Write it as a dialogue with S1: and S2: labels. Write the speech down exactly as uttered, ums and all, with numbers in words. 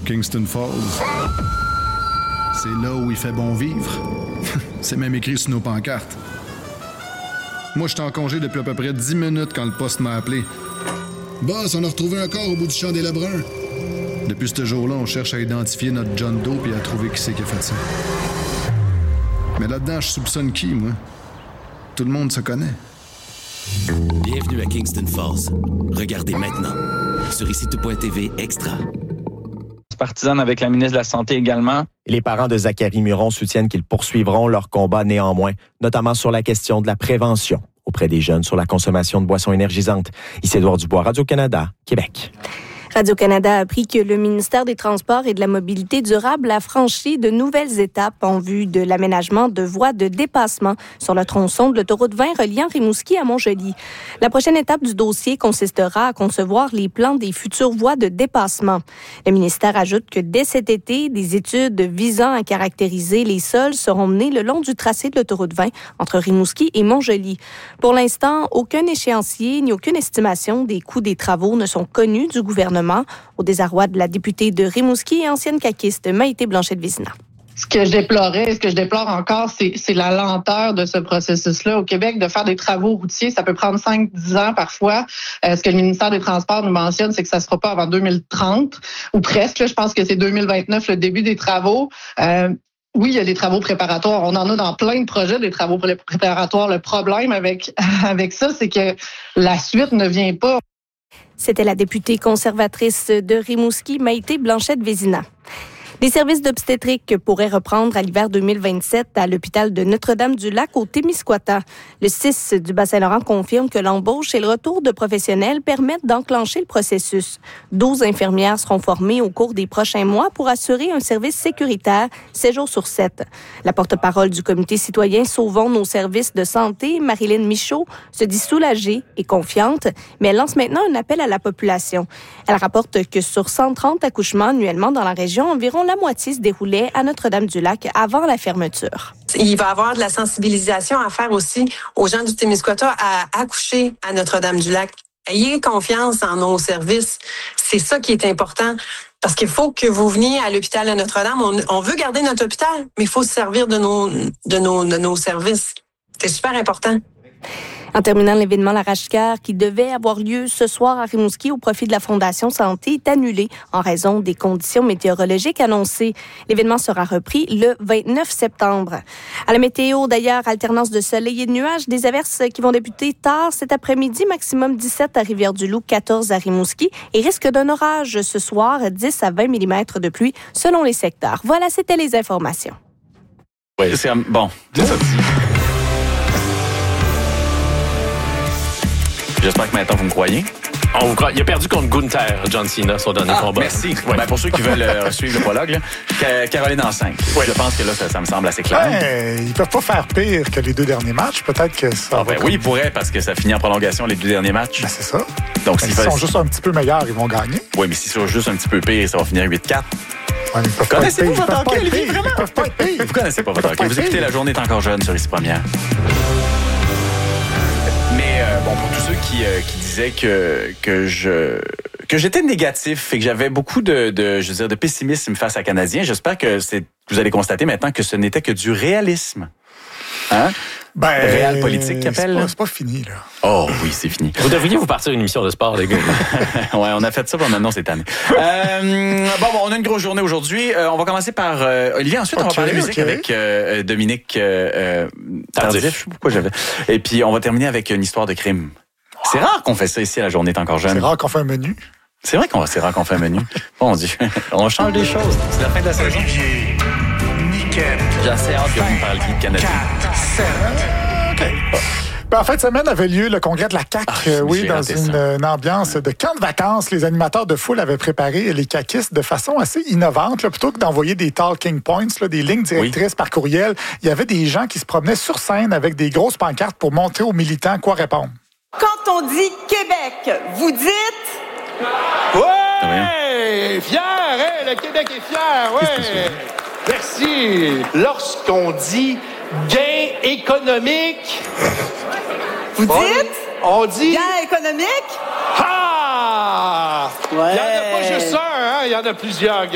S1: Kingston Falls. C'est là où il fait bon vivre. C'est même écrit sur nos pancartes. Moi, j'étais en congé depuis à peu près dix minutes quand le poste m'a appelé. Boss, on a retrouvé un corps au bout du champ des Lebrun. Depuis ce jour-là, on cherche à identifier notre John Doe et à trouver qui c'est qui a fait ça. Mais là-dedans, je soupçonne qui, moi? Tout le monde se connaît.
S2: Bienvenue à Kingston Falls. Regardez maintenant sur ici tout point t v Extra.
S3: Partisane avec la ministre de la Santé également.
S4: Les parents de Zachary Muron soutiennent qu'ils poursuivront leur combat néanmoins, notamment sur la question de la prévention auprès des jeunes sur la consommation de boissons énergisantes. Ici Édouard Dubois, Radio-Canada, Québec.
S5: Radio-Canada a appris que le ministère des Transports et de la Mobilité durable a franchi de nouvelles étapes en vue de l'aménagement de voies de dépassement sur le tronçon de l'autoroute vingt reliant Rimouski à Montjoly. La prochaine étape du dossier consistera à concevoir les plans des futures voies de dépassement. Le ministère ajoute que dès cet été, des études visant à caractériser les sols seront menées le long du tracé de l'autoroute vingt entre Rimouski et Montjoly. Pour l'instant, aucun échéancier ni aucune estimation des coûts des travaux ne sont connus du gouvernement, au désarroi de la députée de Rimouski et ancienne caquiste Maïté Blanchet-Vézina.
S6: Ce que je déplorais, ce que je déplore encore, c'est, c'est la lenteur de ce processus-là. Au Québec, de faire des travaux routiers, ça peut prendre cinq dix ans parfois. Euh, ce que le ministère des Transports nous mentionne, c'est que ça ne sera pas avant deux mille trente, ou presque. Là, je pense que c'est deux mille vingt-neuf, le début des travaux. Euh, Oui, il y a des travaux préparatoires. On en a dans plein de projets, des travaux préparatoires. Le problème avec, avec ça, c'est que la suite ne vient pas.
S5: C'était la députée conservatrice de Rimouski, Maïté Blanchette-Vézina. Les services d'obstétrique pourraient reprendre à l'hiver deux mille vingt-sept à l'hôpital de Notre-Dame-du-Lac au Témiscouata. Le C I S du Bas-Saint-Laurent confirme que l'embauche et le retour de professionnels permettent d'enclencher le processus. douze infirmières seront formées au cours des prochains mois pour assurer un service sécuritaire sept jours sur sept. La porte-parole du comité citoyen Sauvons nos services de santé, Marilyn Michaud, se dit soulagée et confiante, mais elle lance maintenant un appel à la population. Elle rapporte que sur cent trente accouchements annuellement dans la région, environ la moitié se déroulait à Notre-Dame-du-Lac avant la fermeture.
S7: Il va y avoir de la sensibilisation à faire aussi aux gens du Témiscouata à accoucher à Notre-Dame-du-Lac. Ayez confiance en nos services. C'est ça qui est important. Parce qu'il faut que vous veniez à l'hôpital de Notre-Dame. On, on veut garder notre hôpital, mais il faut se servir de nos, de nos, de nos services. C'est super important.
S5: En terminant, l'événement l'Arrache-Cœur qui devait avoir lieu ce soir à Rimouski au profit de la Fondation Santé est annulé en raison des conditions météorologiques annoncées. L'événement sera repris le vingt-neuf septembre. À la météo, d'ailleurs, alternance de soleil et de nuages, des averses qui vont débuter tard cet après-midi, maximum dix-sept à Rivière-du-Loup, quatorze à Rimouski et risque d'un orage ce soir, dix à vingt millimètres de pluie selon les secteurs. Voilà, c'était les informations.
S3: Oui, c'est bon. C'est ça. J'espère que maintenant vous me croyez.
S8: On vous croit. Il a perdu contre Gunther, John Cena, son dernier
S3: ah,
S8: combat.
S3: Merci. Ouais. Ben, pour ceux qui veulent euh, suivre le prologue, là, Caroline en cinq. Ouais. Je pense que là, ça, ça me semble assez clair.
S9: Ouais, ils peuvent pas faire pire que les deux derniers matchs. Peut-être que ça.
S3: Ah, ben, oui, ils pourraient parce que ça finit en prolongation les deux derniers matchs.
S9: Ben, c'est ça.
S3: Donc,
S9: s'ils sont juste un petit peu meilleurs, ils vont gagner.
S3: Oui, mais s'ils sont juste un petit peu pire, ça va finir huit quatre.
S9: Ouais, vous
S3: connaissez-vous votre hockey, Olivier, vraiment?
S9: Ils peuvent pas être pires.
S3: Vous connaissez pas votre hockey. Vous écoutez La Journée est encore jeune sur Ici Première. Mais euh, bon, pour tous ceux qui, euh, qui disaient que que je que j'étais négatif et que j'avais beaucoup de, de je veux dire de pessimisme face à Canadiens, j'espère que c'est vous allez constater maintenant que ce n'était que du réalisme. Hein?
S9: Ben,
S3: réel politique qui appelle.
S9: C'est pas, c'est pas fini, là.
S3: Oh oui, c'est fini.
S8: Vous devriez vous partir une émission de sport, les gars.
S3: Ouais, on a fait ça pendant non cette année. Euh, bon, bon, on a une grosse journée aujourd'hui. Euh, on va commencer par euh, Olivier. Ensuite, okay, on va parler musique okay. avec euh, Dominique euh, Tardif. Je sais pas pourquoi j'avais. Et puis, on va terminer avec une histoire de crime. Wow. C'est rare qu'on fait ça ici. La journée est encore jeune.
S9: C'est rare qu'on fait un menu.
S3: C'est vrai qu'on c'est rare qu'on fait un menu. Bon Dieu, on change des choses. C'est la fin de la saison.
S10: Olivier, Niquette.
S3: J'ai assez hâte que vous me parliez de Canada.
S10: quatre, sept.
S9: OK. Ben, en fin de semaine avait lieu le congrès de la C A Q, ah, oui, dans une, une ambiance de camp de vacances. Les animateurs de foule avaient préparé les caquistes de façon assez innovante. Là, plutôt que d'envoyer des talking points, là, des lignes directrices oui. par courriel, il y avait des gens qui se promenaient sur scène avec des grosses pancartes pour montrer aux militants quoi répondre.
S11: Quand on dit Québec, vous dites...
S12: Ouais! Fier, hein? Le Québec est fier, ouais! Merci! Lorsqu'on dit gain économique...
S11: Vous dites?
S12: On dit...
S11: Gain économique?
S12: Ah!
S11: Ouais.
S12: Il n'y en a pas juste un, hein? Il y en a plusieurs gains.